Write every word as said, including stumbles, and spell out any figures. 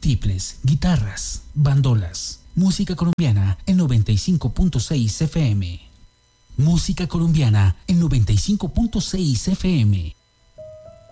tiples, guitarras, bandolas. Música colombiana en noventa y cinco punto seis F M. Música colombiana en noventa y cinco punto seis F M.